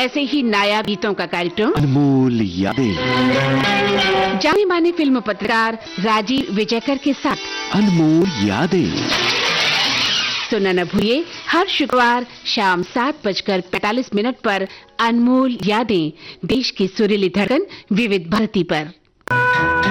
ऐसे ही नायाब गीतों का कार्यक्रम अनमोल यादें, जाने माने फिल्म पत्रकार राजीव विजयकर के साथ अनमोल यादें। सुनना न भूलिए हर शुक्रवार शाम 7:45 पर अनमोल यादें, देश की सुरीली धड़कन विविध भारती पर।